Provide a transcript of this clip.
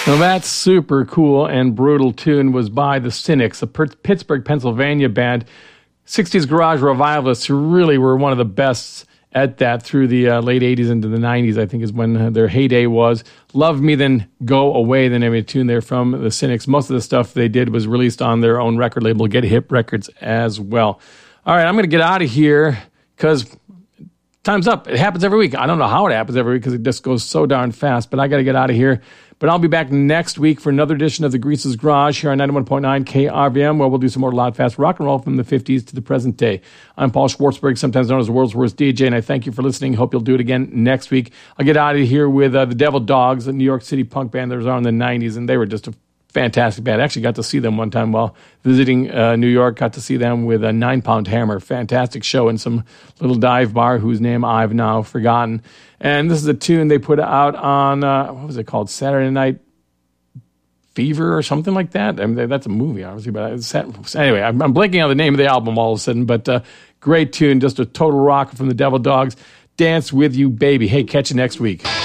Now that super cool and brutal tune was by the Cynics, a Pittsburgh, Pennsylvania band. 60s garage revivalists who really were one of the best at that through the late 80s into the 90s, I think is when their heyday was. Love Me Then Go Away, the name of the tune there from the Cynics. Most of the stuff they did was released on their own record label, Get Hip Records, as well. All right, I'm going to get out of here because time's up. It happens every week. I don't know how it happens every week because it just goes so darn fast, but I got to get out of here. But I'll be back next week for another edition of the Grease's Garage here on 91.9 KRVM, where we'll do some more loud, fast rock and roll from the 50s to the present day. I'm Paul Schwartzberg, sometimes known as the world's worst DJ, and I thank you for listening. Hope you'll do it again next week. I'll get out of here with the Devil Dogs, a New York City punk band that was on in the 90s, and they were just a fantastic band. I actually got to see them one time while visiting New York. Got to see them with a 9-Pound Hammer. Fantastic show in some little dive bar whose name I've now forgotten. And this is a tune they put out on, what was it called? Saturday Night Fever or something like that. I mean, that's a movie, obviously. But anyway, I'm blanking on the name of the album all of a sudden. But great tune, just a total rocker from the Devil Dogs. Dance With You, Baby. Hey, catch you next week.